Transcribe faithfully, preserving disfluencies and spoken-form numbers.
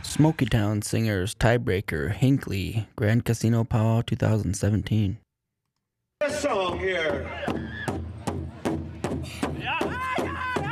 Smoky Town Singers Tiebreaker Hinckley Grand Casino Powwow twenty seventeen. This song here